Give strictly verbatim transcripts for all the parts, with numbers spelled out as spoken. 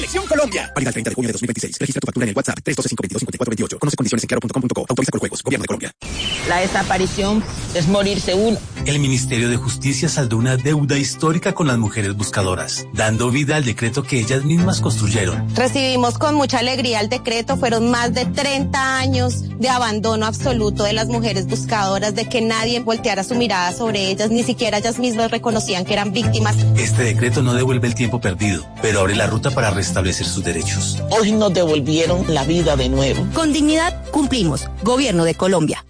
Selección Colombia. Válida el treinta de junio de dos mil veintiséis. Registra tu factura en el WhatsApp tres uno dos cinco dos cinco cuatro dos ocho. Conoce condiciones en claro punto com punto co. Autoriza con juegos. Gobierno de Colombia. La desaparición es morirse uno. El Ministerio de Justicia saldó una deuda histórica con las mujeres buscadoras, dando vida al decreto que ellas mismas construyeron. Recibimos con mucha alegría el decreto. Fueron más de treinta años de abandono absoluto de las mujeres buscadoras, de que nadie volteara su mirada sobre ellas, ni siquiera ellas mismas reconocían que eran víctimas. Este decreto no devuelve el tiempo perdido, pero abre la ruta para restablecer sus derechos. Hoy nos devolvieron la vida de nuevo. Con dignidad cumplimos. Gobierno de Colombia.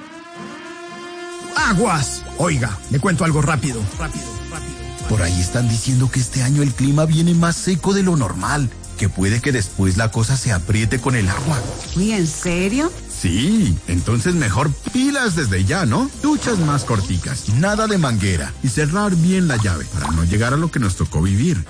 ¡Aguas! Oiga, le cuento algo rápido. Rápido, rápido. Por ahí están diciendo que este año el clima viene más seco de lo normal, que puede que después la cosa se apriete con el agua. Uy, ¿en serio? Sí, entonces mejor pilas desde ya, ¿no? Duchas más corticas, nada de manguera y cerrar bien la llave para no llegar a lo que nos tocó vivir.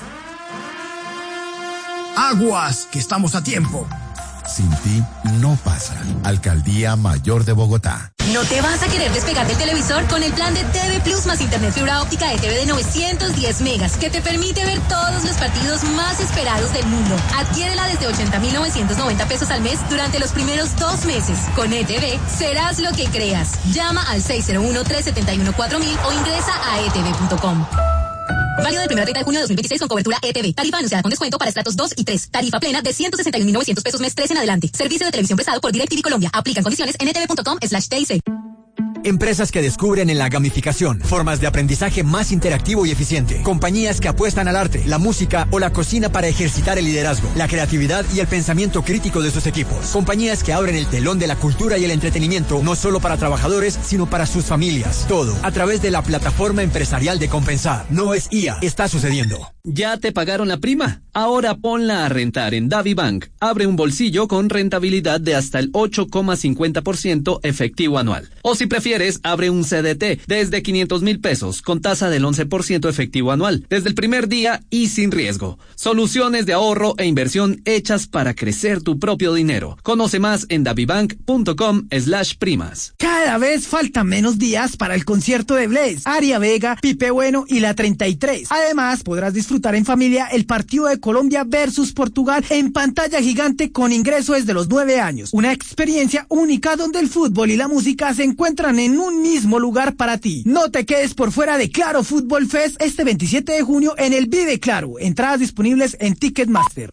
¡Aguas! Que estamos a tiempo. Sin ti no pasa. Alcaldía Mayor de Bogotá. ¿No te vas a querer despegar del televisor con el plan de T V Plus más Internet fibra óptica de T V de novecientos diez megas que te permite ver todos los partidos más esperados del mundo? Adquiérela desde ochenta mil novecientos noventa pesos al mes durante los primeros dos meses. Con E T V serás lo que creas. Llama al seis cero uno, tres siete uno, cuatro mil o ingresa a e t v punto com. Válido del primero al treinta de junio de dos mil veintiséis con cobertura E T V. Tarifa anunciada con descuento para estratos dos y tres. Tarifa plena de ciento sesenta y un mil novecientos pesos mes tres en adelante. Servicio de televisión prestado por DirecTV Colombia. Aplican condiciones en e t v punto com slash t i c. Empresas que descubren en la gamificación formas de aprendizaje más interactivo y eficiente. Compañías que apuestan al arte, la música o la cocina para ejercitar el liderazgo, la creatividad y el pensamiento crítico de sus equipos. Compañías que abren el telón de la cultura y el entretenimiento no solo para trabajadores, sino para sus familias. Todo a través de la plataforma empresarial de Compensar. No es I A, está sucediendo. ¿Ya te pagaron la prima? Ahora ponla a rentar en DaviBank. Abre un bolsillo con rentabilidad de hasta el ocho coma cincuenta por ciento efectivo anual. O si prefieres, abre un C D T desde quinientos mil pesos con tasa del once por ciento efectivo anual, desde el primer día y sin riesgo. Soluciones de ahorro e inversión hechas para crecer tu propio dinero. Conoce más en davibank punto com slash primas. Cada vez faltan menos días para el concierto de Blaze, Aria Vega, Pipe Bueno y la treinta y tres. Además, podrás disfrutar en familia el partido de Colombia versus Portugal en pantalla gigante con ingreso desde los nueve años. Una experiencia única donde el fútbol y la música se encuentran en un mismo lugar para ti. No te quedes por fuera de Claro Fútbol Fest este veintisiete de junio en el Vive Claro. Entradas disponibles en Ticketmaster.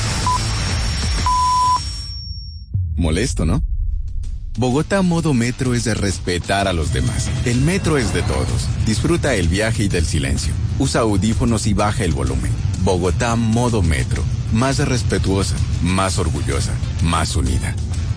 Molesto, ¿no? Bogotá Modo Metro es de respetar a los demás. El metro es de todos. Disfruta el viaje y del silencio. Usa audífonos y baja el volumen. Bogotá Modo Metro. Más respetuosa, más orgullosa, más unida.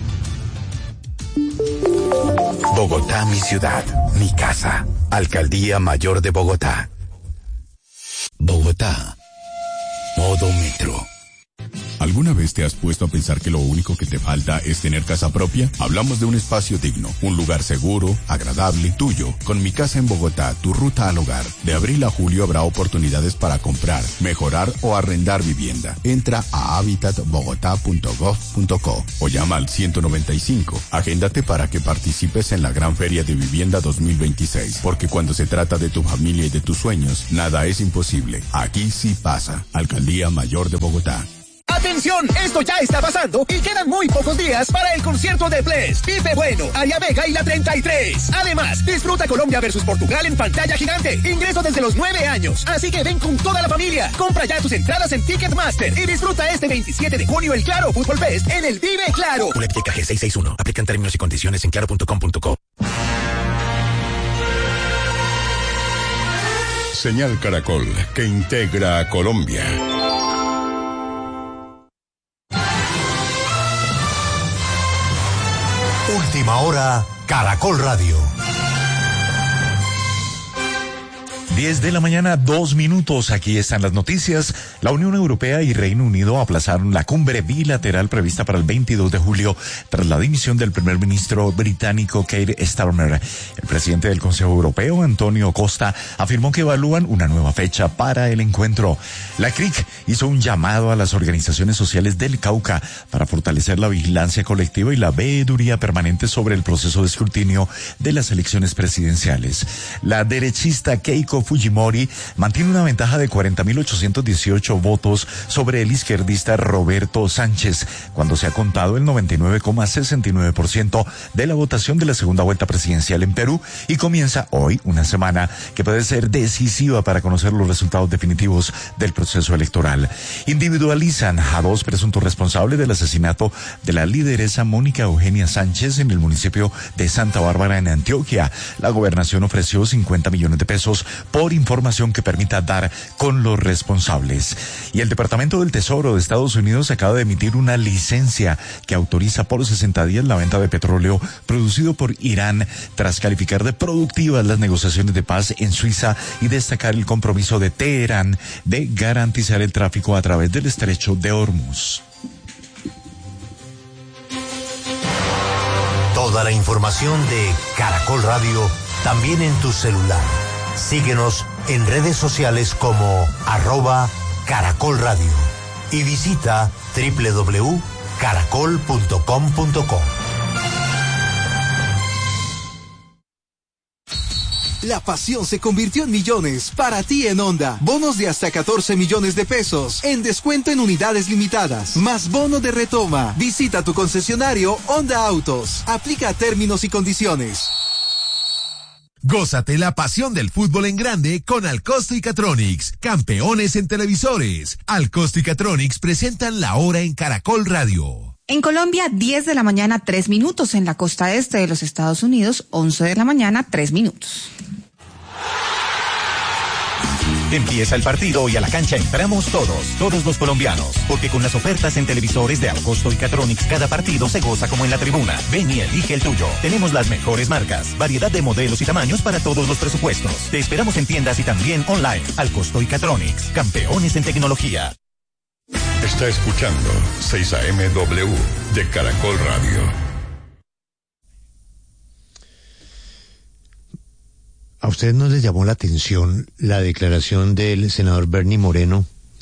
Bogotá, mi ciudad, mi casa. Alcaldía Mayor de Bogotá. Bogotá. Modo Metro. ¿Alguna vez te has puesto a pensar que lo único que te falta es tener casa propia? Hablamos de un espacio digno, un lugar seguro, agradable, tuyo. Con Mi Casa en Bogotá, tu ruta al hogar. De abril a julio habrá oportunidades para comprar, mejorar o arrendar vivienda. Entra a habitat bogotá punto gov punto co o llama al ciento noventa y cinco. Agéndate para que participes en la Gran Feria de Vivienda dos mil veintiséis. Porque cuando se trata de tu familia y de tus sueños, nada es imposible. Aquí sí pasa. Alcaldía Mayor de Bogotá. ¡Atención! Esto ya está pasando y quedan muy pocos días para el concierto de Blaze, Pipe Bueno, Aria Vega y la treinta y tres. Además, disfruta Colombia versus Portugal en pantalla gigante. Ingreso desde los nueve años. Así que ven con toda la familia. Compra ya tus entradas en Ticketmaster y disfruta este veintisiete de junio el Claro Fútbol Fest en el Vive Claro. Boletica G seiscientos sesenta y uno. Aplican términos y condiciones en claro punto com punto co. Señal Caracol, que integra a Colombia. Última hora, Caracol Radio. diez de la mañana, dos minutos. Aquí están las noticias. La Unión Europea y Reino Unido aplazaron la cumbre bilateral prevista para el veintidós de julio tras la dimisión del primer ministro británico Keir Starmer. El presidente del Consejo Europeo, Antonio Costa, afirmó que evalúan una nueva fecha para el encuentro. La C R I C hizo un llamado a las organizaciones sociales del Cauca para fortalecer la vigilancia colectiva y la veeduría permanente sobre el proceso de escrutinio de las elecciones presidenciales. La derechista Keiko Fujimori mantiene una ventaja de cuarenta mil ochocientos dieciocho votos sobre el izquierdista Roberto Sánchez, cuando se ha contado el noventa y nueve coma sesenta y nueve por ciento de la votación de la segunda vuelta presidencial en Perú, y comienza hoy una semana que puede ser decisiva para conocer los resultados definitivos del proceso electoral. Individualizan a dos presuntos responsables del asesinato de la lideresa Mónica Eugenia Sánchez en el municipio de Santa Bárbara, en Antioquia. La gobernación ofreció cincuenta millones de pesos por información que permita dar con los responsables. Y el Departamento del Tesoro de Estados Unidos acaba de emitir una licencia que autoriza por sesenta días la venta de petróleo producido por Irán, tras calificar de productivas las negociaciones de paz en Suiza y destacar el compromiso de Teherán de garantizar el tráfico a través del estrecho de Hormuz. Toda la información de Caracol Radio también en tu celular. Síguenos en redes sociales como arroba Caracol Radio y visita doble u doble u doble u punto caracol punto com punto co. La pasión se convirtió en millones para ti en Honda. Bonos de hasta catorce millones de pesos en descuento en unidades limitadas, más bono de retoma. Visita tu concesionario Honda Autos. Aplica términos y condiciones. Gózate la pasión del fútbol en grande con Alcosto y Catronics, campeones en televisores. Alcosto y Catronics presentan La Hora en Caracol Radio. En Colombia, diez de la mañana, tres minutos. En la costa este de los Estados Unidos, once de la mañana, tres minutos. Empieza el partido y a la cancha entramos todos, todos los colombianos, porque con las ofertas en televisores de Alcosto y Catronics, cada partido se goza como en la tribuna. Ven y elige el tuyo. Tenemos las mejores marcas, variedad de modelos y tamaños para todos los presupuestos. Te esperamos en tiendas y también online. Alcosto y Catronics, campeones en tecnología. Está escuchando seis A M W de Caracol Radio. ¿A ustedes no les llamó la atención la declaración del senador Bernie Moreno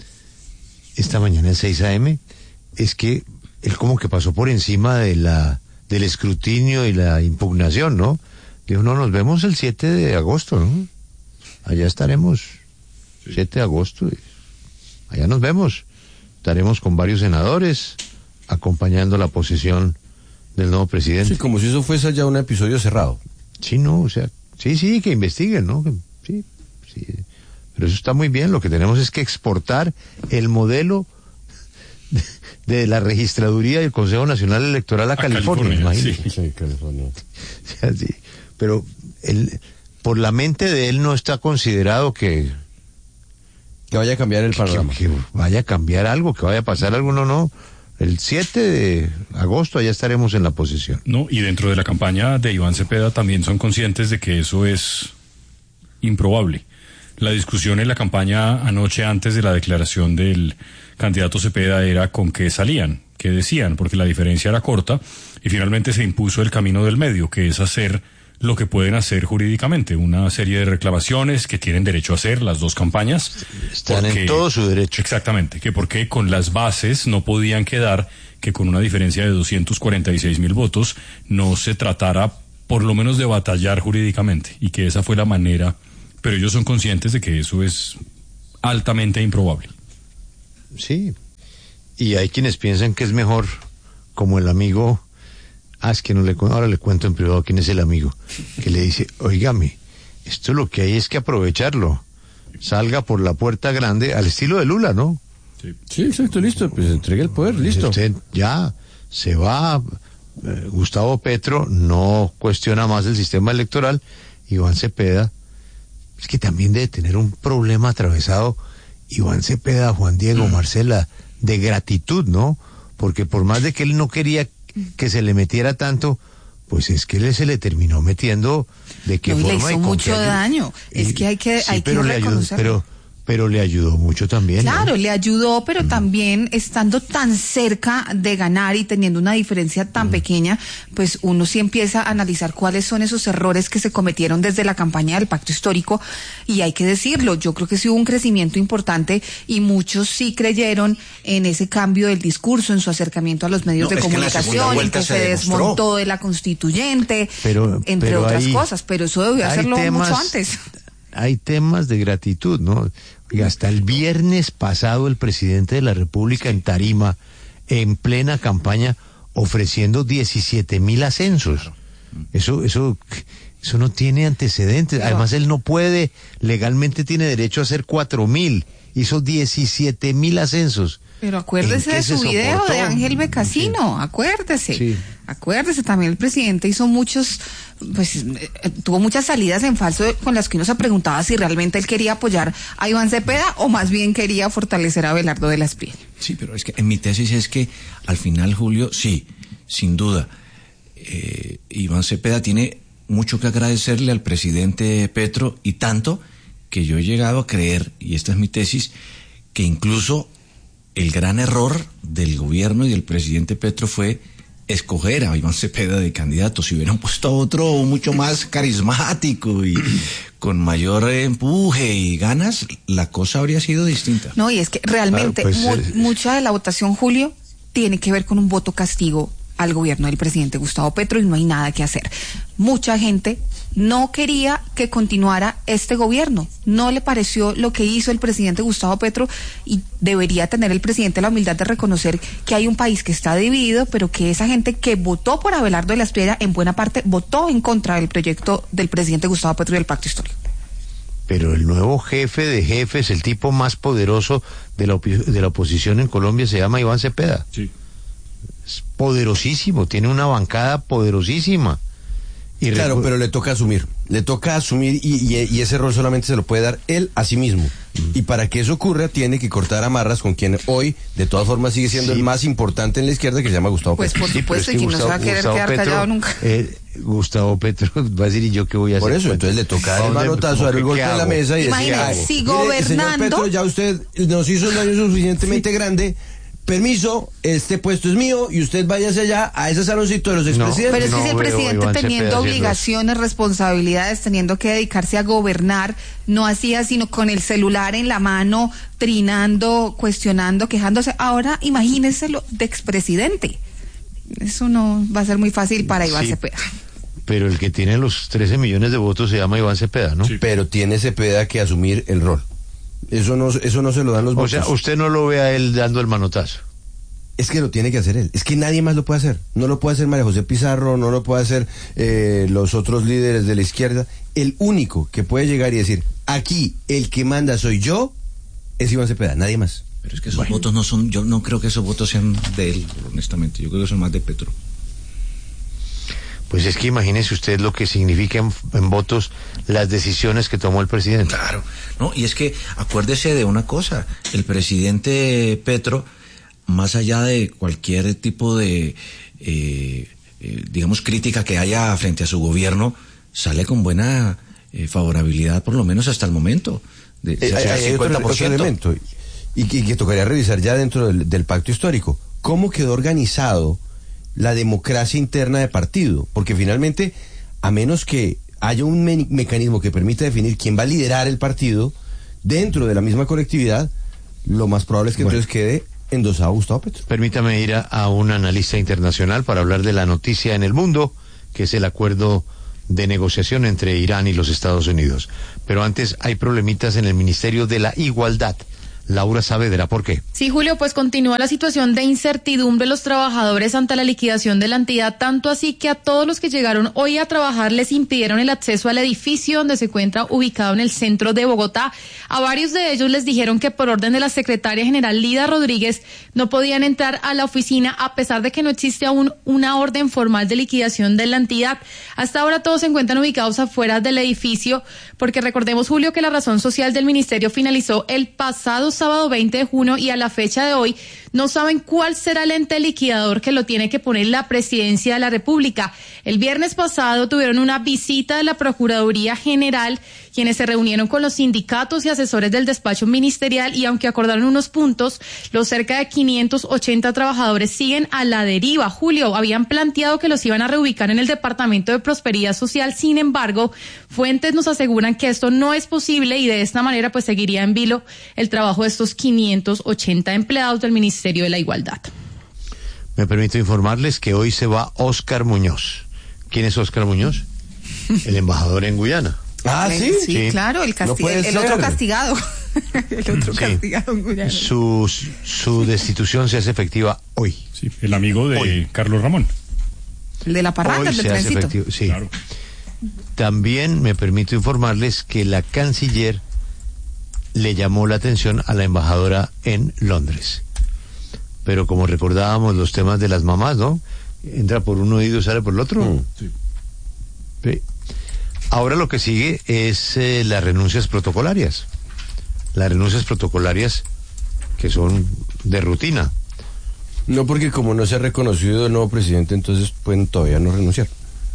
esta mañana en seis A M? Es que él como que pasó por encima de la del escrutinio y la impugnación, ¿no? Dijo, no, nos vemos el siete de agosto, ¿no? Allá estaremos, sí. siete de agosto, allá nos vemos. Estaremos con varios senadores acompañando la posición del nuevo presidente. Sí, como si eso fuese ya un episodio cerrado. Sí, no, o sea, sí, sí, que investiguen, ¿no? Que, sí, sí. Pero eso está muy bien. Lo que tenemos es que exportar el modelo de, de la registraduría y el Consejo Nacional Electoral a, a California, California imagínate. Sí, sí, California. O sea, sí. Pero él, por la mente de él no está considerado que... Que vaya a cambiar el panorama. Que, que vaya a cambiar algo, que vaya a pasar algo, no, no. El siete de agosto allá estaremos en la posición. No, y dentro de la campaña de Iván Cepeda también son conscientes de que eso es improbable. La discusión en la campaña anoche antes de la declaración del candidato Cepeda era con qué salían, qué decían, porque la diferencia era corta y finalmente se impuso el camino del medio, que es hacer lo que pueden hacer jurídicamente, una serie de reclamaciones que tienen derecho a hacer las dos campañas. Están porque, en todo su derecho. Exactamente, que porque con las bases no podían quedar que con una diferencia de doscientos cuarenta y seis mil votos no se tratara por lo menos de batallar jurídicamente, y que esa fue la manera, pero ellos son conscientes de que eso es altamente improbable. Sí, y hay quienes piensan que es mejor, como el amigo... Ah, es que no le ahora le cuento en privado quién es el amigo, que le dice, óigame, esto lo que hay es que aprovecharlo, salga por la puerta grande, al estilo de Lula, ¿no? Sí, sí, exacto, listo, pues entregue el poder, listo. Usted ya se va, eh, Gustavo Petro no cuestiona más el sistema electoral, Iván Cepeda, es que también debe tener un problema atravesado, Iván Cepeda, Juan Diego, mm. Marcela, de gratitud, ¿no? Porque por más de que él no quería que se le metiera tanto, pues es que le, se le terminó metiendo de qué no, forma. Le hizo mucho daño, y, es que hay que, sí, hay que reconocerlo. Pero, pero le ayudó mucho también. Claro, ¿no? Le ayudó, pero mm. también estando tan cerca de ganar y teniendo una diferencia tan mm. pequeña, pues uno sí empieza a analizar cuáles son esos errores que se cometieron desde la campaña del Pacto Histórico, y hay que decirlo, yo creo que sí hubo un crecimiento importante y muchos sí creyeron en ese cambio del discurso, en su acercamiento a los medios no, de comunicación, en que se, se desmontó de la constituyente, pero, entre pero otras hay, cosas, pero eso debió hacerlo temas... mucho antes. hay temas de gratitud, ¿no? Y hasta el viernes pasado el presidente de la República en Tarima, en plena campaña, ofreciendo diecisiete mil ascensos. Eso, eso, eso no tiene antecedentes. Además, él no puede, legalmente tiene derecho a hacer cuatro mil. Hizo diecisiete mil ascensos. Pero acuérdese de su video soportó? de Ángel Becasino, sí. acuérdese. Sí. Acuérdese, también el presidente hizo muchos, pues eh, tuvo muchas salidas en falso con las que uno se preguntaba si realmente él quería apoyar a Iván Cepeda o más bien quería fortalecer a Abelardo de la Espriella. Sí, pero es que en mi tesis es que al final, Julio, sí, sin duda, eh, Iván Cepeda tiene mucho que agradecerle al presidente Petro, y tanto que yo he llegado a creer, y esta es mi tesis, que incluso el gran error del gobierno y del presidente Petro fue escoger a Iván Cepeda de candidato. Si hubieran puesto a otro mucho más carismático y con mayor empuje y ganas, la cosa habría sido distinta. No, y es que realmente claro, pues, mu eh, mucha de la votación, Julio, tiene que ver con un voto castigo al gobierno del presidente Gustavo Petro, y no hay nada que hacer. Mucha gente no quería que continuara este gobierno, no le pareció lo que hizo el presidente Gustavo Petro, y debería tener el presidente la humildad de reconocer que hay un país que está dividido, pero que esa gente que votó por Abelardo de la Espriella en buena parte votó en contra del proyecto del presidente Gustavo Petro y del Pacto Histórico. Pero el nuevo jefe de jefes, el tipo más poderoso de la, de la oposición en Colombia, se llama Iván Cepeda. Sí. Es poderosísimo, tiene una bancada poderosísima. Y claro, pero le toca asumir, le toca asumir y, y, y ese rol solamente se lo puede dar él a sí mismo. Mm. Y para que eso ocurra tiene que cortar amarras con quien hoy de todas formas sigue siendo sí. el más importante en la izquierda, que se llama Gustavo pues Petro. Pues por supuesto, sí, y que Gustavo, no se va a querer Gustavo quedar Petro, callado nunca. Eh, Gustavo Petro va a decir, ¿y yo qué voy a hacer? Por eso, entonces le toca dar el manotazo, dar el golpe en la mesa y decir, si gobernando... señor Petro, ya usted nos hizo un daño suficientemente sí. grande... Permiso, este puesto es mío y usted váyase allá a ese saloncito de los expresidentes. No, pero es que no si el presidente teniendo obligaciones, responsabilidades, teniendo que dedicarse a gobernar, no hacía sino con el celular en la mano, trinando, cuestionando, quejándose. Ahora imagínenselo de expresidente. Eso no va a ser muy fácil para Iván sí, Cepeda. Pero el que tiene los trece millones de votos se llama Iván Cepeda, ¿no? Sí. Pero tiene Cepeda que asumir el rol. Eso no, eso no se lo dan los votos. O sea, usted no lo ve a él dando el manotazo. Es que lo tiene que hacer él. Es que nadie más lo puede hacer. No lo puede hacer María José Pizarro, no lo puede hacer eh, los otros líderes de la izquierda. El único que puede llegar y decir, aquí el que manda soy yo, es Iván Cepeda, nadie más. Pero es que esos bueno. votos no son, yo no creo que esos votos sean de él, honestamente. Yo creo que son más de Petro. Pues es que imagínese usted lo que significa en, en votos las decisiones que tomó el presidente. Claro, no, y es que acuérdese de una cosa, el presidente Petro, más allá de cualquier tipo de, eh, eh, digamos, crítica que haya frente a su gobierno, sale con buena eh, favorabilidad, por lo menos hasta el momento. De, eh, hay, hay otro, otro elemento, y, y que tocaría revisar ya dentro del, del pacto histórico. ¿Cómo quedó organizado la democracia interna de partido? Porque finalmente, a menos que haya un me mecanismo que permita definir quién va a liderar el partido dentro de la misma colectividad, lo más probable es que bueno. entonces quede endosado Gustavo Petro. Permítame ir a, a un analista internacional para hablar de la noticia en el mundo, que es el acuerdo de negociación entre Irán y los Estados Unidos. Pero antes hay problemitas en el Ministerio de la Igualdad. Laura Saavedra, ¿por qué? Sí, Julio, pues continúa la situación de incertidumbre de los trabajadores ante la liquidación de la entidad, tanto así que a todos los que llegaron hoy a trabajar les impidieron el acceso al edificio donde se encuentra ubicado en el centro de Bogotá. A varios de ellos les dijeron que por orden de la secretaria general Lida Rodríguez no podían entrar a la oficina a pesar de que no existe aún una orden formal de liquidación de la entidad. Hasta ahora todos se encuentran ubicados afuera del edificio porque recordemos, Julio, que la razón social del ministerio finalizó el pasado sábado veinte de junio y a la fecha de hoy no saben cuál será el ente liquidador que lo tiene que poner la presidencia de la República. El viernes pasado tuvieron una visita de la Procuraduría General, quienes se reunieron con los sindicatos y asesores del despacho ministerial y aunque acordaron unos puntos, los cerca de quinientos ochenta trabajadores siguen a la deriva. Julio, habían planteado que los iban a reubicar en el Departamento de Prosperidad Social, sin embargo, fuentes nos aseguran que esto no es posible y de esta manera pues seguiría en vilo el trabajo de estos quinientos ochenta empleados del Ministerio de la Igualdad. Me permito informarles que hoy se va Óscar Muñoz. ¿Quién es Óscar Muñoz? El embajador en Guyana. Ah, ¿sí? Sí, sí. Claro, el, casti- no el, el otro castigado. el otro sí. castigado. Su, su destitución se hace efectiva hoy. Sí, el amigo de hoy. Carlos Ramón. El de la parranda, el del trencito. Sí. Claro. También me permito informarles que la canciller le llamó la atención a la embajadora en Londres. Pero como recordábamos los temas de las mamás, ¿no? Entra por un oído y sale por el otro. Mm, sí. Sí. Ahora lo que sigue es eh, las renuncias protocolarias. Las renuncias protocolarias que son de rutina. No, porque como no se ha reconocido el nuevo presidente, entonces pueden todavía no renunciar.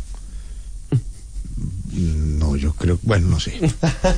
No, yo creo, bueno, no sé.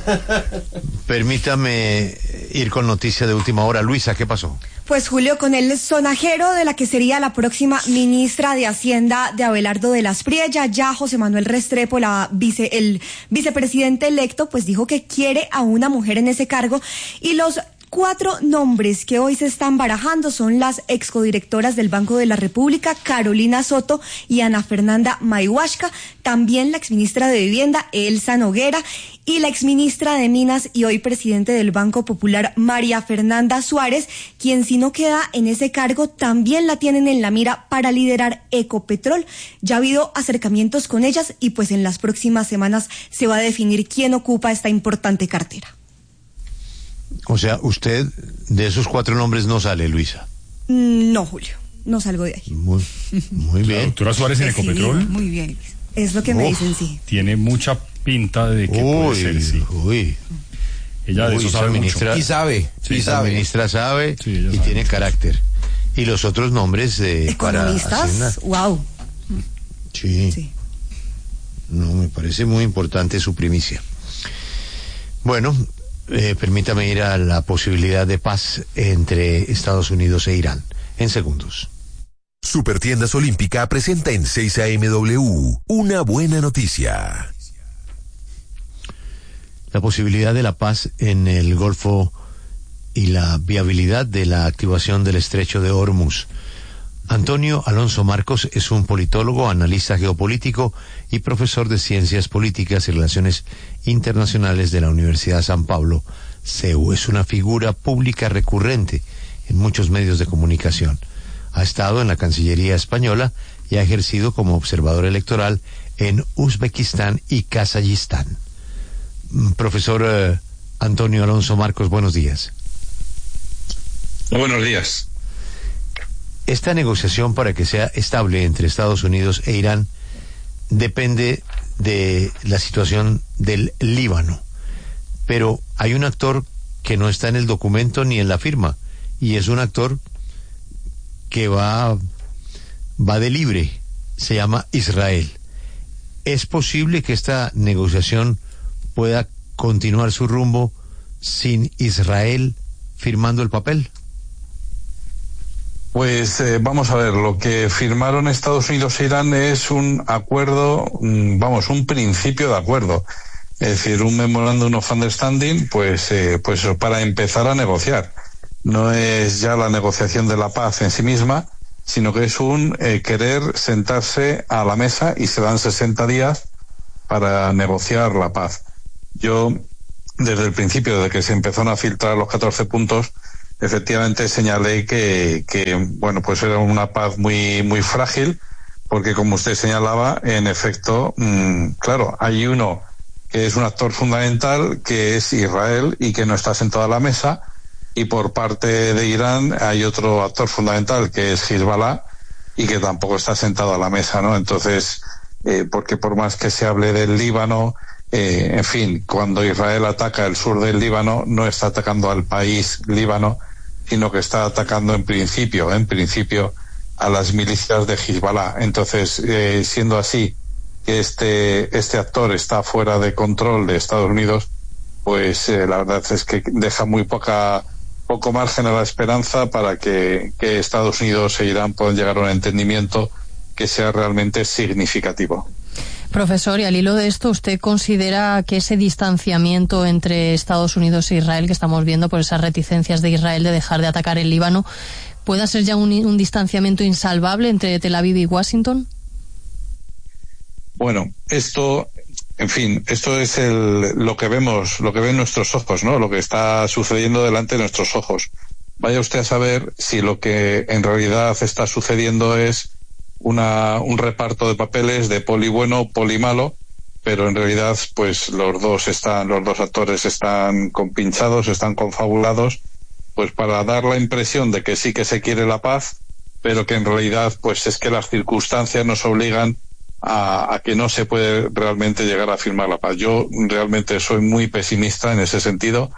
Permítame ir con noticia de última hora. Luisa, ¿qué pasó? Pues Julio, con el sonajero de la que sería la próxima ministra de Hacienda de Abelardo de las Priella, ya José Manuel Restrepo, la vice, el vicepresidente electo, pues dijo que quiere a una mujer en ese cargo, y los cuatro nombres que hoy se están barajando son las excodirectoras del Banco de la República, Carolina Soto y Ana Fernanda Mayhuasca, también la exministra de Vivienda, Elsa Noguera, y la exministra de Minas y hoy presidente del Banco Popular, María Fernanda Suárez, quien si no queda en ese cargo también la tienen en la mira para liderar Ecopetrol. Ya ha habido acercamientos con ellas y pues en las próximas semanas se va a definir quién ocupa esta importante cartera. O sea, usted de esos cuatro nombres no sale, Luisa. No, Julio, no salgo de ahí. Muy, muy bien. La doctora Suárez en Decidida. Ecopetrol. Muy bien. Es lo que me Uf, dicen, sí. Tiene mucha pinta de que uy, puede ser, sí. Uy. Ella de Uy, eso sabe ministra, mucho. Y sabe. Sí, y esa sabe. ministra sabe Sí, y sabe tiene mucho. carácter. Y los otros nombres de ¿Economistas? Wow. Sí. Sí. No, me parece muy importante su primicia. Bueno, eh, permítame ir a la posibilidad de paz entre Estados Unidos e Irán. En segundos. Supertiendas Olímpica presenta en seis A M W una buena noticia. La posibilidad de la paz en el Golfo y la viabilidad de la activación del estrecho de Hormuz. Antonio Alonso Marcos es un politólogo, analista geopolítico y profesor de Ciencias Políticas y Relaciones Internacionales de la Universidad San Pablo, C E U. Es una figura pública recurrente en muchos medios de comunicación. Ha estado en la Cancillería española y ha ejercido como observador electoral en Uzbekistán y Kazajistán. Profesor eh, Antonio Alonso Marcos, buenos días. Buenos días. Esta negociación para que sea estable entre Estados Unidos e Irán depende de la situación del Líbano, pero hay un actor que no está en el documento ni en la firma, y es un actor que va, va de libre, se llama Israel. ¿Es posible que esta negociación pueda continuar su rumbo sin Israel firmando el papel? Pues eh, vamos a ver, lo que firmaron Estados Unidos e Irán es un acuerdo, mm, vamos, un principio de acuerdo. Es decir, un memorándum of understanding, pues, eh, pues para empezar a negociar. No es ya la negociación de la paz en sí misma, sino que es un eh, querer sentarse a la mesa y se dan sesenta días para negociar la paz. Yo, desde el principio, desde que se empezaron a filtrar los catorce puntos, efectivamente señalé que, que, bueno, pues era una paz muy, muy frágil, porque como usted señalaba, en efecto, mmm, claro, hay uno que es un actor fundamental, que es Israel, y que no está sentado a la mesa, y por parte de Irán hay otro actor fundamental, que es Hezbollah, y que tampoco está sentado a la mesa, ¿no? Entonces, eh, porque por más que se hable del Líbano, eh, en fin, cuando Israel ataca el sur del Líbano, no está atacando al país Líbano, sino que está atacando en principio, en principio, a las milicias de Hezbollah. Entonces, eh, siendo así, que este, este actor está fuera de control de Estados Unidos, pues eh, la verdad es que deja muy poca, poco margen a la esperanza para que, que Estados Unidos e Irán puedan llegar a un entendimiento que sea realmente significativo. Profesor, y al hilo de esto, ¿usted considera que ese distanciamiento entre Estados Unidos e Israel que estamos viendo por esas reticencias de Israel de dejar de atacar el Líbano pueda ser ya un, un distanciamiento insalvable entre Tel Aviv y Washington? Bueno, esto en fin, esto es el, lo que vemos, lo que ven nuestros ojos, ¿no? Lo que está sucediendo delante de nuestros ojos. Vaya usted a saber si lo que en realidad está sucediendo es una, un reparto de papeles de poli bueno, poli malo, pero en realidad, pues los dos están, los dos actores están compinchados, están confabulados, pues para dar la impresión de que sí que se quiere la paz, pero que en realidad, pues es que las circunstancias nos obligan A, a que no se puede realmente llegar a firmar la paz. Yo realmente soy muy pesimista en ese sentido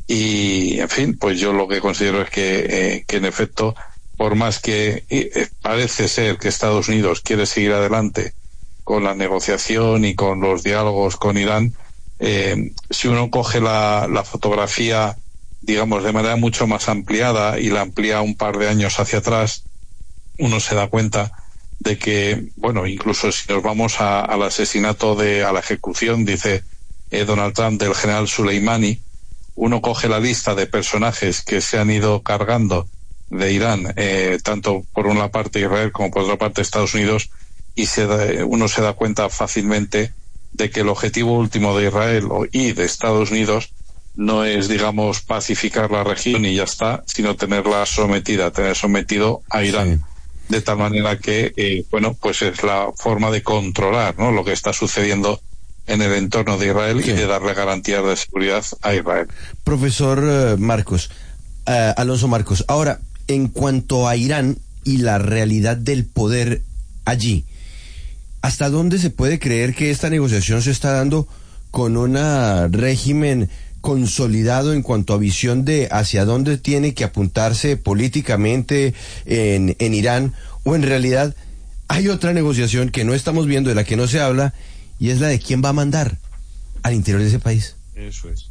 y, en fin, pues yo lo que considero es que, eh, que en efecto, por más que eh, parece ser que Estados Unidos quiere seguir adelante con la negociación y con los diálogos con Irán, eh, si uno coge la, la fotografía, digamos, de manera mucho más ampliada y la amplía un par de años hacia atrás, uno se da cuenta de que, bueno, incluso si nos vamos a, al asesinato de, a la ejecución, dice eh, Donald Trump, del general Soleimani, uno coge la lista de personajes que se han ido cargando de Irán, eh, tanto por una parte Israel como por otra parte Estados Unidos, y se da, uno se da cuenta fácilmente de que el objetivo último de Israel y de Estados Unidos no es, digamos, pacificar la región y ya está, sino tenerla sometida, tener sometido a Irán. Sí. De tal manera que, eh, bueno, pues es la forma de controlar, ¿no?, lo que está sucediendo en el entorno de Israel sí. y de darle garantías de seguridad a Israel. Profesor uh, Marcos, uh, Alonso Marcos, ahora, en cuanto a Irán y la realidad del poder allí, ¿hasta dónde se puede creer que esta negociación se está dando con un régimen consolidado en cuanto a visión de hacia dónde tiene que apuntarse políticamente en, en Irán, o en realidad hay otra negociación que no estamos viendo, de la que no se habla, y es la de quién va a mandar al interior de ese país? Eso es.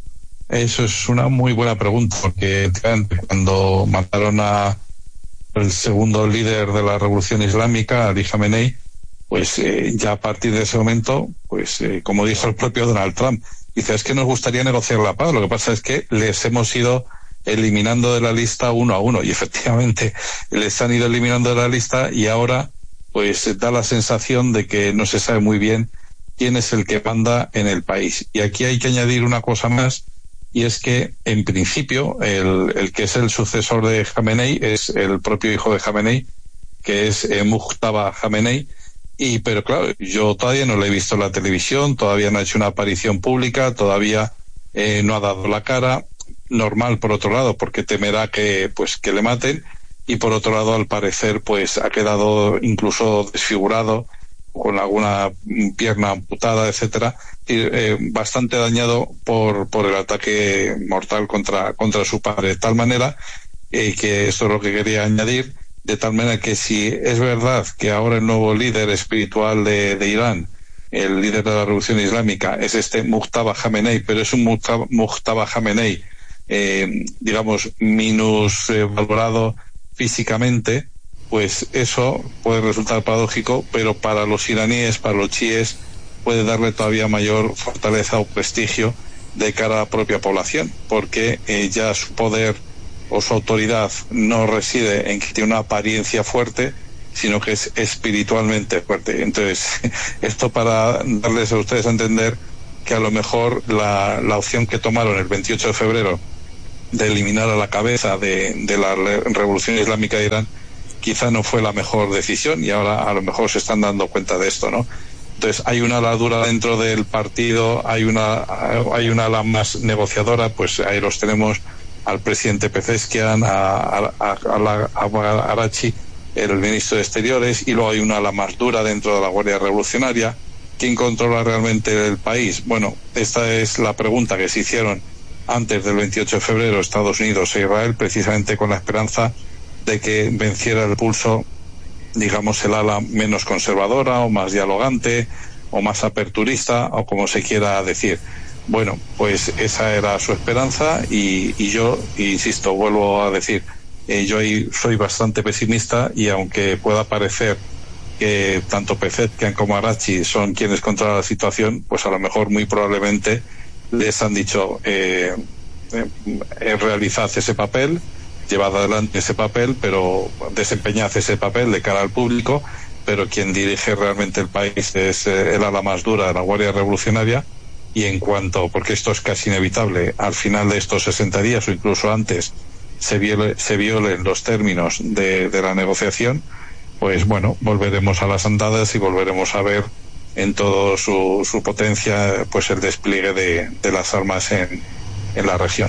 Eso es una muy buena pregunta, porque cuando mataron a el segundo líder de la revolución islámica, Ali Khamenei, pues eh, ya a partir de ese momento, pues eh, como dijo el propio Donald Trump, dice, es que nos gustaría negociar la paz, lo que pasa es que les hemos ido eliminando de la lista uno a uno, y efectivamente les han ido eliminando de la lista, y ahora pues da la sensación de que no se sabe muy bien quién es el que manda en el país. Y aquí hay que añadir una cosa más, y es que en principio el, el que es el sucesor de Khamenei es el propio hijo de Khamenei, que es eh, Mujtaba Khamenei. Y pero claro, yo todavía no lo he visto en la televisión, todavía no ha hecho una aparición pública, todavía eh, no ha dado la cara. Normal, por otro lado, porque temerá que pues que le maten, y por otro lado, al parecer, pues ha quedado incluso desfigurado, con alguna pierna amputada, etcétera, y eh, bastante dañado por por el ataque mortal contra contra su padre, de tal manera eh, que esto es lo que quería añadir. De tal manera que si es verdad que ahora el nuevo líder espiritual de, de Irán, el líder de la revolución islámica, es este Mujtaba Khamenei, pero es un Mujtaba, Mujtaba Khamenei, eh, digamos, minus eh, valorado físicamente, pues eso puede resultar paradójico, pero para los iraníes, para los chiíes, puede darle todavía mayor fortaleza o prestigio de cara a la propia población, porque eh, ya su poder o su autoridad no reside en que tiene una apariencia fuerte, sino que es espiritualmente fuerte. Entonces, esto para darles a ustedes a entender que a lo mejor la, la opción que tomaron el veintiocho de febrero de eliminar a la cabeza de, de la revolución islámica de Irán quizá no fue la mejor decisión, y ahora a lo mejor se están dando cuenta de esto, ¿no? Entonces, hay una ala dura dentro del partido, hay una, hay una ala más negociadora, pues ahí los tenemos al presidente Pezeshkian, a, a, a, a, a Arachi, el ministro de Exteriores, y luego hay una ala más dura dentro de la Guardia Revolucionaria. ¿Quién controla realmente el país? Bueno, esta es la pregunta que se hicieron antes del veintiocho de febrero Estados Unidos e Israel, precisamente con la esperanza de que venciera el pulso, digamos, el ala menos conservadora o más dialogante o más aperturista, o como se quiera decir. Bueno, pues esa era su esperanza, y, y yo, insisto, vuelvo a decir, eh, yo ahí soy bastante pesimista, y aunque pueda parecer que tanto Pezeshkian como Arachi son quienes controlan la situación, pues a lo mejor muy probablemente les han dicho eh, eh, realizad ese papel, llevad adelante ese papel, pero desempeñad ese papel de cara al público, pero quien dirige realmente el país es eh, el ala más dura de la Guardia Revolucionaria. Y en cuanto, porque esto es casi inevitable, al final de estos sesenta días o incluso antes se viole, se violen los términos de, de la negociación, pues bueno, volveremos a las andadas y volveremos a ver en todo su, su potencia pues el despliegue de, de las armas en, en la región.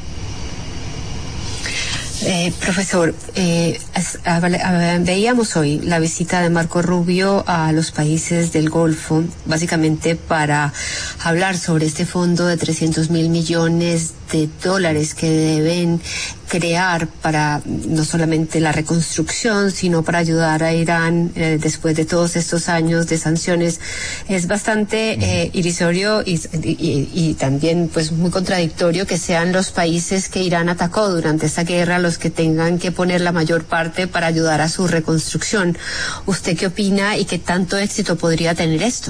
Eh, profesor, eh, as, a, a, veíamos hoy la visita de Marco Rubio a los países del Golfo, básicamente para hablar sobre este fondo de trescientos mil millones de dólares que deben crear para no solamente la reconstrucción, sino para ayudar a Irán eh, después de todos estos años de sanciones. Es bastante eh, irrisorio y, y, y también pues muy contradictorio que sean los países que Irán atacó durante esta guerra los que tengan que poner la mayor parte para ayudar a su reconstrucción. ¿Usted qué opina y qué tanto éxito podría tener esto?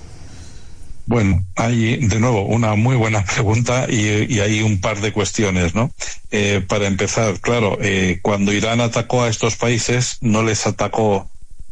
Bueno, hay de nuevo una muy buena pregunta y, y hay un par de cuestiones, ¿no? Eh, para empezar, claro, eh, cuando Irán atacó a estos países, no les atacó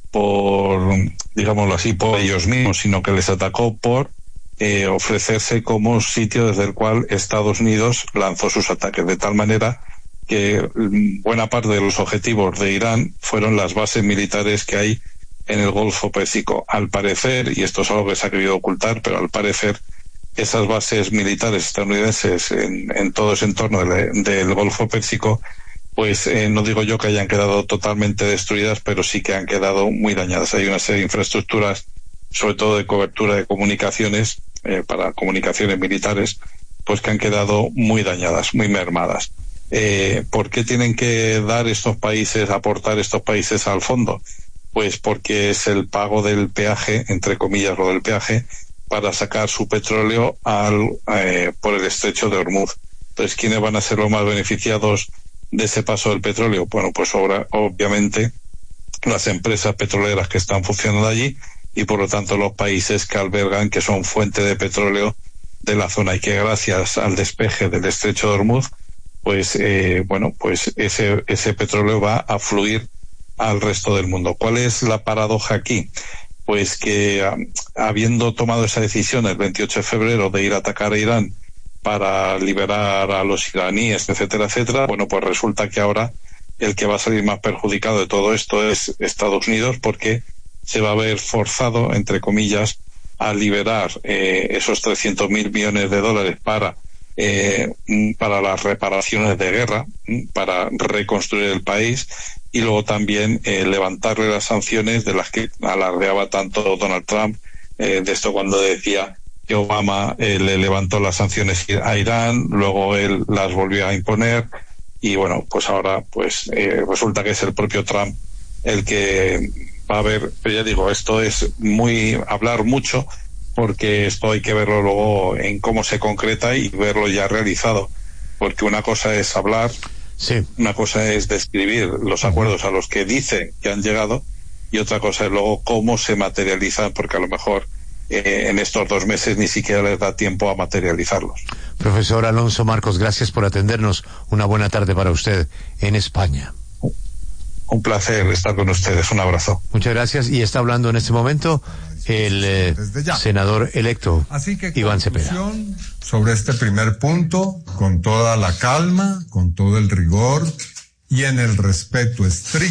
por, digámoslo así, por ellos mismos, sino que les atacó por eh, ofrecerse como sitio desde el cual Estados Unidos lanzó sus ataques, de tal manera que buena parte de los objetivos de Irán fueron las bases militares que hay en el Golfo Pérsico. Al parecer, y esto es algo que se ha querido ocultar, pero al parecer esas bases militares estadounidenses en, en todo ese entorno del, del Golfo Pérsico, pues eh, no digo yo que hayan quedado totalmente destruidas, pero sí que han quedado muy dañadas. Hay una serie de infraestructuras, sobre todo de cobertura de comunicaciones, eh, para comunicaciones militares, pues que han quedado muy dañadas, muy mermadas. Eh, ¿Por qué tienen que dar estos países, aportar estos países al fondo? Pues porque es el pago del peaje, entre comillas lo del peaje, para sacar su petróleo al, eh, por el estrecho de Hormuz. Entonces, ¿quiénes van a ser los más beneficiados de ese paso del petróleo? Bueno, pues obra, obviamente las empresas petroleras que están funcionando allí y por lo tanto los países que albergan, que son fuente de petróleo de la zona y que gracias al despeje del estrecho de Hormuz, pues eh, bueno, pues ese, ese petróleo va a fluir al resto del mundo. ¿Cuál es la paradoja aquí? Pues que habiendo tomado esa decisión el veintiocho de febrero de ir a atacar a Irán para liberar a los iraníes, etcétera, etcétera, bueno, pues resulta que ahora el que va a salir más perjudicado de todo esto es Estados Unidos, porque se va a ver forzado, entre comillas, a liberar eh, esos trescientos mil millones de dólares para eh, para las reparaciones de guerra, para reconstruir el país, y luego también eh, levantarle las sanciones de las que alardeaba tanto Donald Trump, eh, de esto cuando decía que Obama eh, le levantó las sanciones a Irán, luego él las volvió a imponer, y bueno, pues ahora pues eh, resulta que es el propio Trump el que va a ver, pero ya digo, esto es muy hablar mucho, porque esto hay que verlo luego en cómo se concreta y verlo ya realizado, porque una cosa es hablar, sí, una cosa es describir los acuerdos a los que dicen que han llegado, y otra cosa es luego cómo se materializan, porque a lo mejor eh, en estos dos meses ni siquiera les da tiempo a materializarlos. Profesor Alonso Marcos, gracias por atendernos. Una buena tarde para usted en España. Un placer estar con ustedes. Un abrazo. Muchas gracias. Y está hablando en este momento el eh, senador electo Así que, Iván Cepeda. Sobre este primer punto, con toda la calma, con todo el rigor y en el respeto estricto